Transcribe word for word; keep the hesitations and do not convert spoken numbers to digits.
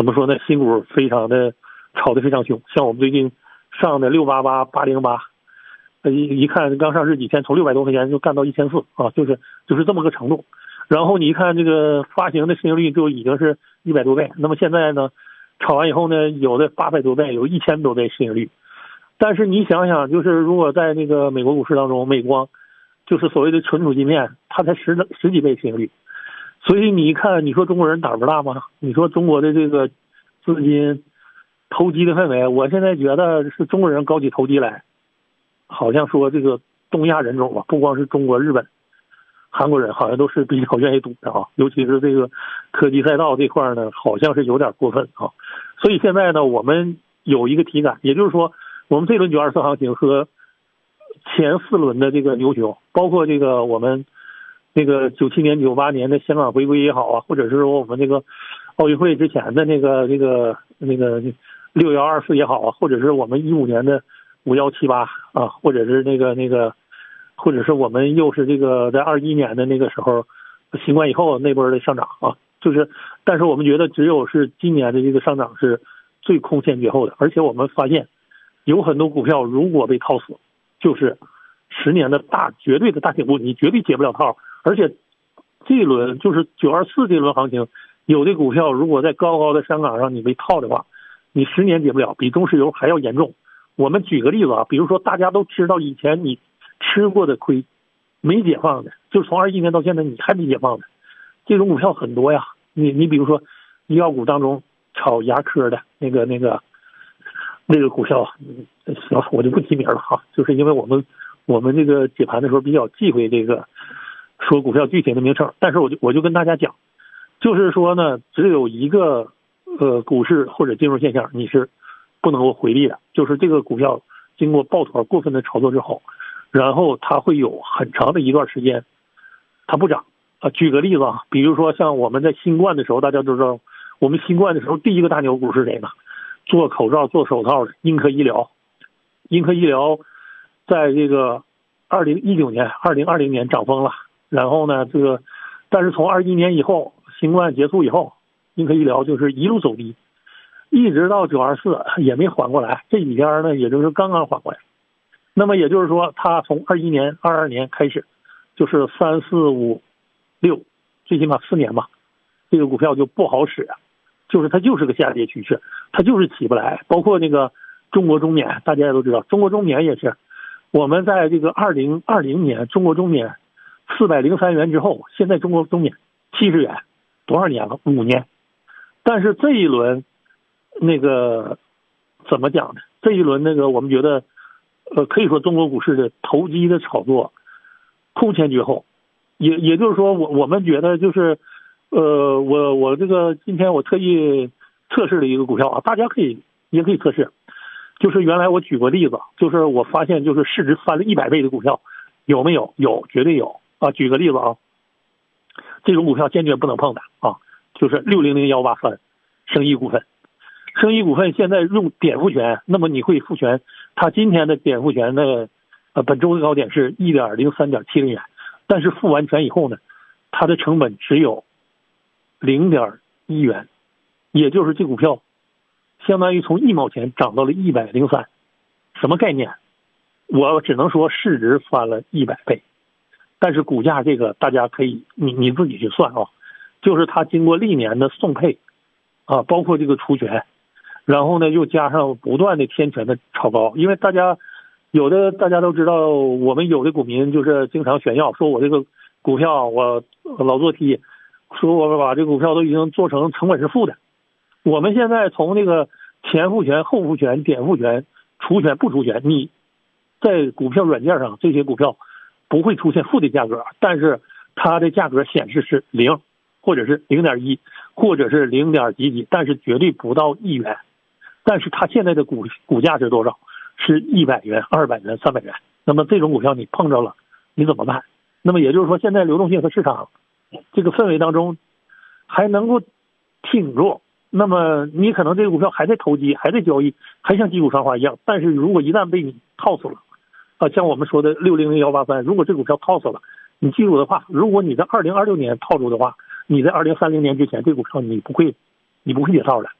怎么说呢？新股非常的炒得非常凶，像我们最近上的六八八、八零八，一一看刚上市几天，从六百多块钱就干到一千四啊，就是就是这么个程度。然后你一看这个发行的市盈率就已经是一百多倍，那么现在呢，炒完以后呢，有的八百多倍，有一千多倍市盈率。但是你想想，就是如果在那个美国股市当中，美光就是所谓的存储芯片，它才十十几倍市盈率。所以你一看，你说中国人胆儿不大吗？你说中国的这个资金投机的氛围，我现在觉得是中国人搞起投机来，好像说这个东亚人种吧，不光是中国、日本、韩国人，好像都是比较愿意赌的啊。尤其是这个科技赛道这块呢，好像是有点过分啊。所以现在呢，我们有一个体感，也就是说，我们这轮九二四行情和前四轮的这个牛熊，包括这个我们那个九七年、九八年的香港回归也好啊，或者是说我们这个奥运会之前的那个那个那个六幺二四也好啊，或者是我们一五年的五幺七八啊，或者是那个那个，或者是我们又是这个在二一年的那个时候新冠以后那波的上涨啊，就是，但是我们觉得只有是今年的这个上涨是最空前绝后的，而且我们发现有很多股票如果被套死，就是十年的大绝对的大底部，你绝对解不了套。而且这一轮就是九二四这轮行情，有的股票如果在高高的山岗上你被套的话，你十年解不了，比中石油还要严重。我们举个例子啊，比如说大家都知道以前你吃过的亏没解放的，就是从二一年到现在你还没解放的，这种股票很多呀。你你比如说医药股当中炒牙科的那个那个那个股票，行，我就不提名了哈，就是因为我们我们这个解盘的时候比较忌讳这个说股票具体的名称，但是我就我就跟大家讲，就是说呢，只有一个呃股市或者金融现象你是不能够回避的，就是这个股票经过抱团过分的炒作之后，然后它会有很长的一段时间它不涨啊。举个例子啊，比如说像我们在新冠的时候，大家都知道，我们新冠的时候第一个大牛股是谁呢？做口罩、做手套的英科医疗。英科医疗在这个二零一九年、二零二零年涨疯了，然后呢，这个但是从二一年以后，新冠结束以后，英科医疗就是一路走低，一直到九二四也没缓过来，这几天呢，也就是刚刚缓过来。那么也就是说，它从二一年、二二年开始，就是三四五六，最起码四年吧，这个股票就不好使啊。就是它就是个下跌趋势，它就是起不来。包括那个中国中免，大家也都知道，中国中免也是，我们在这个二零二零年中国中免四百零三元之后，现在中国中免七十元，多少年了？五年。但是这一轮那个怎么讲呢？这一轮那个我们觉得，呃，可以说中国股市的投机的炒作空前绝后，也也就是说，我我们觉得就是。呃，我我这个今天我特意测试了一个股票啊，大家可以也可以测试，就是原来我举过例子，就是我发现就是市值翻了一百倍的股票有没有？有，绝对有啊！举个例子啊，这种股票坚决不能碰的啊，就是六零零幺八三，生意股份，生意股份现在用点复权，那么你会复权，它今天的点复权的呃本周的高点是一点零三点七零元，但是复完权以后呢，它的成本只有零点一元，也就是这股票相当于从一毛钱涨到了一百零三，什么概念？我只能说市值翻了一百倍，但是股价这个大家可以你你自己去算啊，就是它经过历年的送配啊，包括这个除权，然后呢又加上不断的添权的炒高，因为大家有的大家都知道，我们有的股民就是经常炫耀说我这个股票我老做 T。说我们把这个股票都已经做成成本是负的，我们现在从这个前复权、后复权、点复权、除权不除权，你在股票软件上这些股票不会出现负的价格，但是它的价格显示是零，或者是零点一，或者是零点几几，但是绝对不到一元。但是它现在的股股价是多少？是一百元、二百元、三百元。那么这种股票你碰着了，你怎么办？那么也就是说，现在流动性和市场这个氛围当中还能够挺住，那么你可能这个股票还在投机，还在交易，还像击鼓传花一样。但是如果一旦被你套死了啊，像我们说的六零零幺八三，如果这股票套死了，你记住的话，如果你在二零二六年套住的话，你在二零三零年之前这股票你不会你不会解套的。